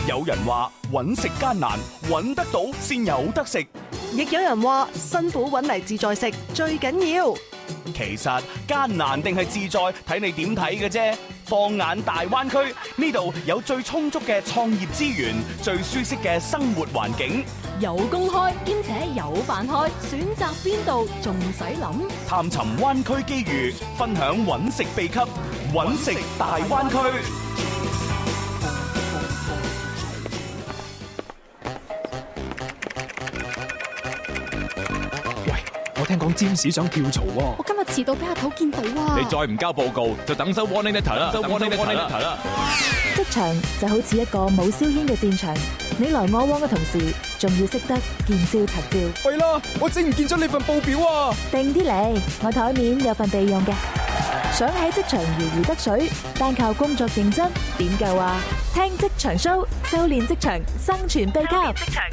有人話揾食艱難，揾得到先有得食。 亦有人話辛苦揾嚟自在食最緊要。 其實艱難定係自在，睇你點睇嘅啫。放眼大灣區，呢度有最充足嘅創業資源，最舒適嘅生活環境， 有工開兼且有飯開，選擇邊度仲使諗？ 探尋灣區機遇，分享揾食秘笈，揾食大灣區。 我聽講占士想跳槽喎。 我今日遲到俾阿頭見到啊！ 你再唔交報告，就等收 warning letter 啦。 職場就好似一個冇硝煙嘅戰場，你來我往嘅同時，仲要識得見招拆招。 喂啦，我整唔見咗你份報表啊！ 定啲嚟，我台面有份備用嘅。想喺職場如魚得水，單靠工作認真點夠啊？聽職場 show， 修煉職場生存秘笈。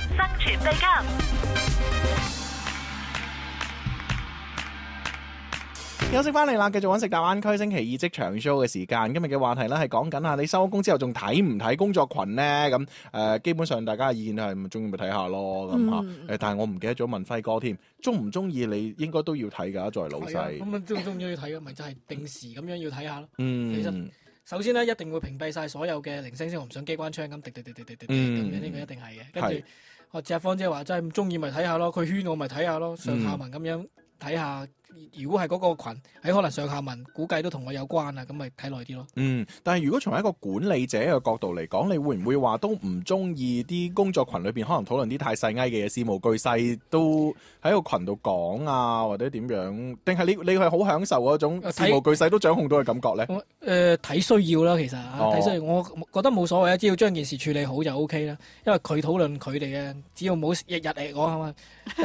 休息翻嚟啦，繼續揾食大灣區星期二職場 show 嘅時間。今日嘅話題咧係講緊下你收工之後仲睇唔睇工作群呢？咁基本上大家嘅意見係唔中意咪睇下咯咁嚇。但係我唔記得咗問輝哥添，中唔中意你應該都要睇㗎，作為老細。 咁啊，中唔中意要睇嘅咪就係定時咁樣要睇下咯。 其實首先咧一定會屏蔽晒所有嘅零星星紅上機關槍咁滴咁樣，呢個一定係嘅。跟住學謝芳姐話真係唔中意咪睇下咯，佢圈我咪睇下咯，上下文咁樣睇下。如果係嗰個群喺可能上下文估計都同我有關啊，咁咪睇耐啲咯。 但係如果從一個管理者嘅角度嚟講，你會唔會話都唔中意啲工作群裏邊可能討論啲太細埃嘅嘢，事無巨細都喺個群度講啊，或者點樣？定係你係好享受嗰種事無巨細都掌控到嘅感覺咧？ 睇需要啦，其實睇需要，我覺得冇所謂啊，只要將件事處理好就 OK 啦。因為佢討論佢哋嘅，只要冇日日我係嘛。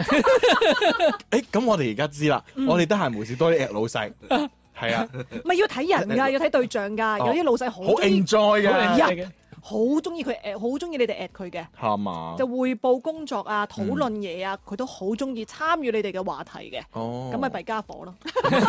咁我哋而家知啦，我哋得閒無事多啲 at 老細，係啊， 咪要睇人㗎，要睇對象㗎。有啲老細好 enjoy 嘅， 好中意佢好中意你哋 at 佢嘅， 係嘛？ 就彙報工作啊、討論嘢啊，佢都好中意參與你哋嘅話題嘅。咁咪弊家伙咯。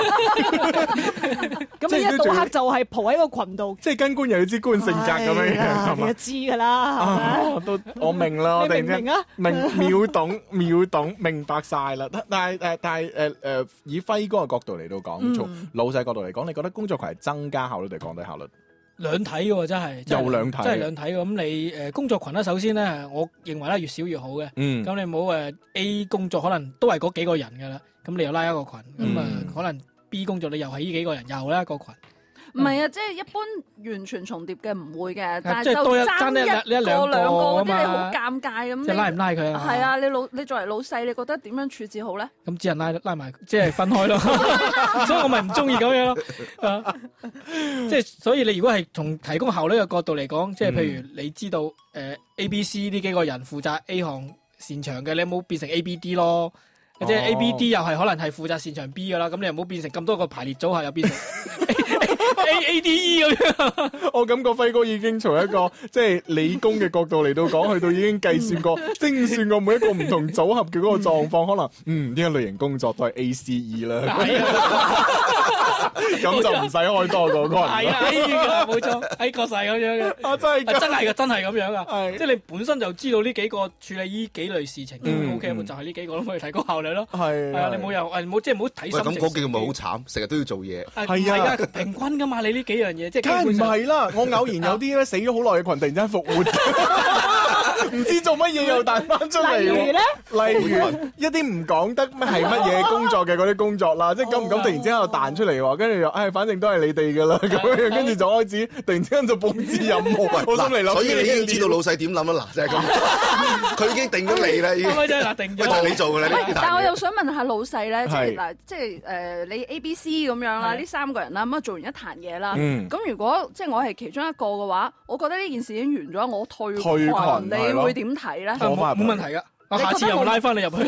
咁你一到黑就係蒲喺個群度， 即係跟官又要知官性格咁樣樣，係嘛？ 你知㗎啦， 我明啦， 你明唔明啊？ 秒懂，明白晒啦。但係以輝哥嘅角度嚟到講，從老細角度嚟講，你覺得工作群係增加效率定降低效率？ 兩睇嘅喎，真係有兩睇， 真係兩睇嘅。咁你工作群咧，首先咧，我認為咧越少越好嘅。咁你冇A 工作可能都係嗰幾個人㗎啦，咁你又拉一個群，咁可能 B 工作你又係呢幾個人，又拉一個群。 唔係啊，即係一般完全重疊嘅唔會嘅，但係就爭一個兩個嗰啲你好尷尬咁。 即係拉唔拉佢啊？ 係啊，你作為老細，你覺得點樣處置好咧？ 咁只能拉埋，即係分開咯。所以我咪唔中意咁樣咯。即係所以你如果係從提供效率嘅角度嚟講，即係譬如你知道A、B、C 呢幾個人負責 A 項擅長嘅，你冇變成 A、B、D 咯。即係 A、B、D 又係可能係負責擅長 B 噶啦，咁你又唔好變成咁多個排列組合，又變成 A、D、E 咁樣。 我感覺輝哥已經從一個即係理工嘅角度嚟到講，去到已經計算過、精算過每一個唔同組合嘅嗰個狀況，可能呢一類型工作都係 A、C、E 啦。咁就唔使開多個群。 係啊，冇錯，確實係咁樣嘅。真係咁樣啊！即係你本身就知道呢幾個處理呢幾類事情，OK，就係呢幾個都可以提高效率咯。係啊，你冇又即係唔好睇心情。 咁嗰幾個咪好慘，成日都要做嘢。 係啊， 平均噶嘛，你呢幾樣嘢即係。 梗係唔係啦，我偶然有啲咧死咗好耐嘅群，突然之間復活，唔知做乜嘢又彈翻出嚟。例如一啲唔講得咩係乜嘢工作嘅嗰啲工作啦，即係敢唔敢突然之間又彈出嚟喎？跟住又反正都係你哋噶啦，咁樣跟住就開始突然之間就佈置任務。我心嚟諗， 所以你已經知道老細點諗啦，嗱就係咁，佢已經定咗你啦，已經。 定咗。 係你做嘅啦。 但係我又想問下老細咧，即係你 A、B、C 咁樣啦，呢三個人啦，咁啊做完一壇嘢啦，咁如果即係我係其中一個嘅話，我覺得呢件事已經完咗，我退群，你會點睇咧？ 冇問題噶。 我下次又拉翻你入去。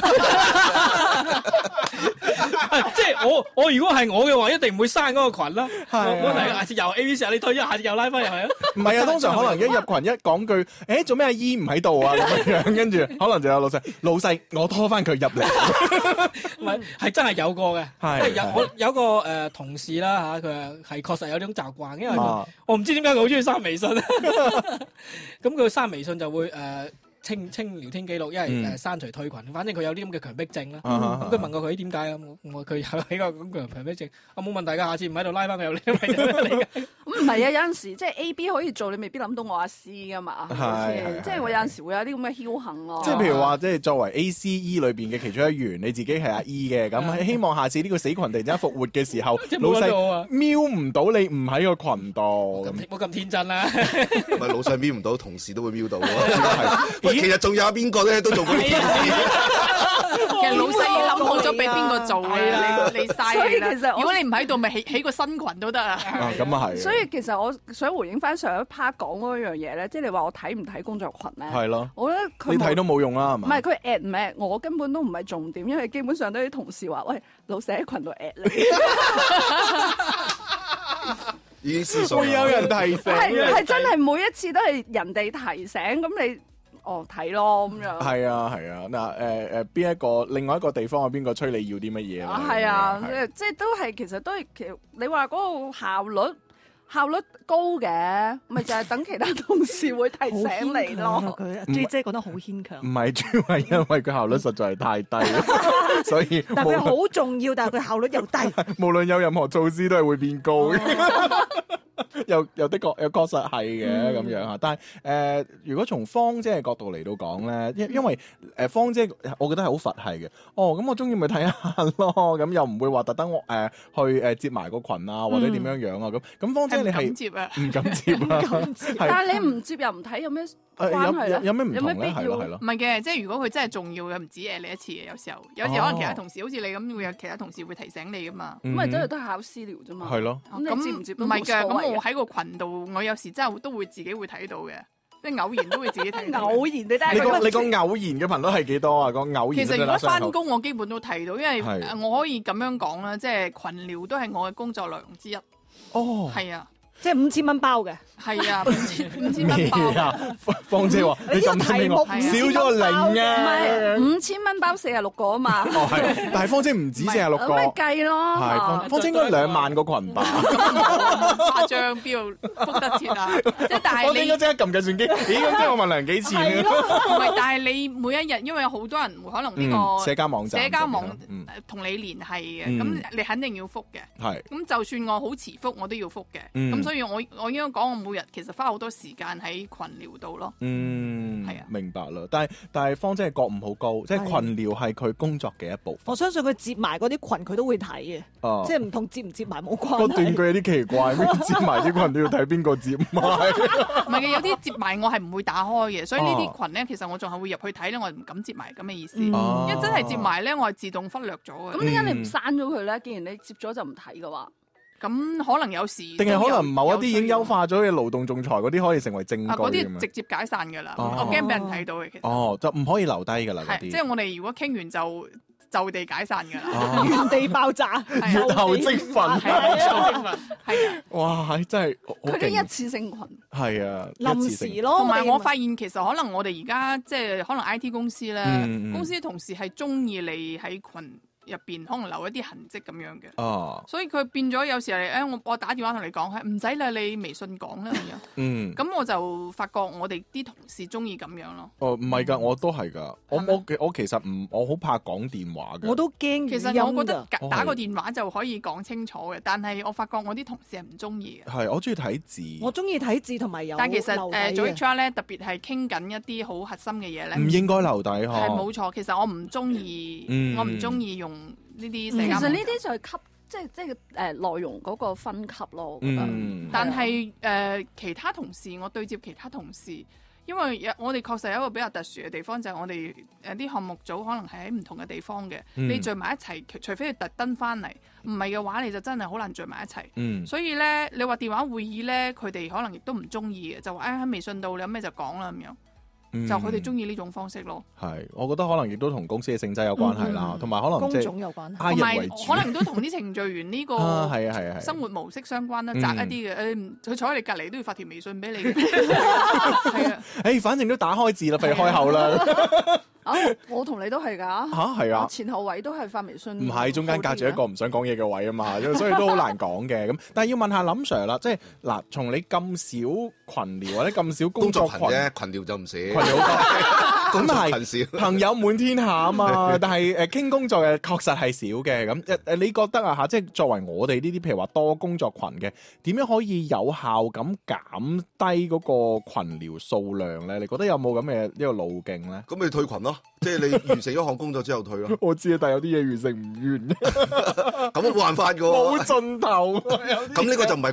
即係我如果係我嘅話，一定唔會刪嗰個群啦。我睇下次又 ABC，你退咗，下次又拉翻入去啊。 唔係啊，通常可能一入群一講句，做咩阿姨唔喺度啊咁樣，跟住可能就有老細，我拖翻佢入嚟。 唔係，係真係有過嘅。我有個同事啦嚇，佢係確實有呢種習慣，因為我唔知點解佢好中意刪微信。咁佢刪微信就會清聊天記錄，因為刪除退群，反正佢有啲咁嘅強迫症啦。咁佢問過佢點解啊？佢有呢個咁嘅強迫症，我冇問題㗎，下次唔喺度拉翻佢入嚟。咁唔係啊，有陣時即係 A B 可以做，你未必諗到我阿 C 㗎嘛。即係我有陣時會有啲咁嘅僥倖咯。 即係譬如話，即係作為 ACE 裏邊嘅其中一員，你自己係阿 E 嘅，咁希望下次呢個死群突然之間復活嘅時候，老細瞄唔到你唔喺個群度， 冇咁天真啦。 唔係老細瞄唔到，同事都會瞄到喎。其實仲有邊個咧都做過呢件事？ 其實老細諗好咗俾邊個做啊？你嘥。 所以其實如果你唔喺度，咪起個新群都得啊。 咁啊係。 所以其實我想回應翻上一 part 講嗰樣嘢咧，即係你話我睇唔睇工作群咧？ 係咯。 我覺得佢你睇都冇用啦，係嘛？ 唔係佢 at 唔 at，我根本都唔係重點，因為基本上都係啲同事話：喂，老細喺群度 at 你。 已經思索。 會有人提醒。 係真係每一次都係人哋提醒，咁你。睇咯咁樣。係啊。嗱邊一個另外一個地方有邊個催你要啲乜嘢啊？ 係啊，即係都係其實你話嗰個效率高嘅，咪就係等其他同事會提醒你咯。 佢 J 姐講得好牽強。 唔係主要係因為佢效率實在係太低，所以。 但佢好重要，但係佢效率又低。 無論有任何措施都係會變高嘅。又的確又確實係嘅咁樣啊，但係如果從芳姐嘅角度嚟到講咧，因為芳姐我覺得係好佛系嘅。咁我中意咪睇下咯，咁又唔會話特登去接埋個群啊，或者點樣樣啊咁芳姐你係唔敢接啊？ 但係你唔接又唔睇有咩關係咧？ 有咩唔同咧？係咯。 唔係嘅，即係如果佢真係重要嘅，唔止你一次嘅，有時候可能其他同事好似你咁，會有其他同事會提醒你噶嘛。 咁咪真係都係考私聊啫嘛。 係咯。 咁你接唔接都唔係㗎，咁我喺個群度，我有時真係都會自己會睇到嘅，即係偶然都會自己睇到。 偶然你都係。 你個偶然嘅頻率係幾多啊？個偶然。 其實如果翻工，我基本都睇到，因為我可以咁樣講啦，即係群聊都係我嘅工作量之一。係啊。 即係5000蚊包嘅， 係啊，5000蚊包。 芳姐話：你咁題目少咗個零啊！ 唔係5000蚊包46個啊嘛。 但係芳姐唔止46個。 咁咪計咯。 係芳姐應該2萬個群吧？ 誇張邊度覆得切啊？即係但係你應該即刻撳計算機。咁即係我問梁幾錢啊？ 唔係，但係你每一日，因為有好多人可能呢個社交網同你聯繫嘅，咁你肯定要覆嘅。 係。 咁就算我好遲覆，我都要覆嘅。咁所以我應該講，我每日其實花好多時間喺群聊度咯。係啊， 明白啦。但係芳姐係覺悟好高，即係群聊係佢工作嘅一部分。 我相信佢接埋嗰啲群，佢都會睇嘅。即係唔同接唔接埋冇關係。 個斷句有啲奇怪，咩接埋啲群都要睇邊個接埋？ 唔係嘅，有啲接埋我係唔會打開嘅，所以呢啲群咧，其實我仲係會入去睇咧，我係唔敢接埋咁嘅意思。因為真係接埋咧，我係自動忽略咗嘅。 咁點解你唔刪咗佢咧？既然你接咗就唔睇嘅話。 咁可能有時， 定係可能某一啲已經優化咗嘅勞動仲裁嗰啲可以成為證據嗰啲直接解散㗎啦，我驚俾人睇到嘅。其實就唔可以留低㗎啦。 即係我哋如果傾完就地解散㗎啦， 原地爆炸， 月後積分， 係啊！ 哇，真係佢啲一次性群係啊， 臨時咯。 同埋我發現其實可能我哋而家即係可能 IT 公司咧，公司同事係中意你喺群入邊可能留一啲痕跡咁樣嘅，所以佢變咗有時嚟我打電話同你講，係唔使啦，你微信講啦咁樣。咁我就發覺我哋啲同事中意咁樣咯。唔係㗎，我都係㗎。我其實我好怕講電話嘅。 我都驚。 其實我覺得打個電話就可以講清楚嘅，但係我發覺我啲同事係唔中意嘅。 係，我中意睇字。 我中意睇字同埋有。 但其實做 HR 咧，特別係傾緊一啲好核心嘅嘢咧， 唔應該留底。係冇錯，其實我唔中意，我唔中意用。其實呢啲就係即係內容嗰個分級咯，我覺得。 但係其他同事，我對接其他同事，因為我哋確實有一個比較特殊嘅地方，就係我哋啲項目組可能係喺唔同嘅地方嘅，你聚埋一齊，除非你特登翻嚟，唔係嘅話，你就真係好難聚埋一齊。所以咧，你話電話會議咧，佢哋可能亦都唔中意嘅，就話喺微信度你有咩就講啦咁樣。 就佢哋中意呢種方式咯。 係，我覺得可能亦都同公司嘅性質有關係啦，同埋可能工種有關係， 同埋可能都同啲程序員呢個生活模式相關啦，窄一啲嘅。佢坐喺你隔離都要發條微信俾你嘅。係啊， 反正都打開字啦，不如開口啦。 我同你都係㗎。 係啊， 前後位都係發微信。 唔係，中間隔住一個唔想講嘢嘅位啊嘛，所以都好難講嘅。咁，但係要問下林 Sir 啦，即係嗱，從你咁少群聊或者咁少工作群啫，群聊就唔少，群聊好多。咁係朋友滿天下啊嘛，但係傾工作嘅確實係少嘅。咁你覺得啊嚇，即係作為我哋呢啲譬如話多工作群嘅，點樣可以有效咁減低嗰個群聊數量咧？你覺得有冇咁嘅呢個路徑咧？ 咁你退群咯，即係你完成一項工作之後退咯。 我知啊，但係有啲嘢完成唔完， 咁冇辦法㗎喎， 冇盡頭。 咁呢個就唔係